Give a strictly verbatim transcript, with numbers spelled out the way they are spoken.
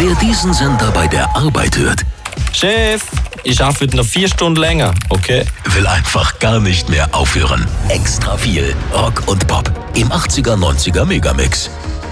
Wer diesen Sender bei der Arbeit hört, Chef, ich arbeite noch vier Stunden länger, okay? will einfach gar nicht mehr aufhören. Extra viel Rock und Pop im achtziger, neunziger Megamix.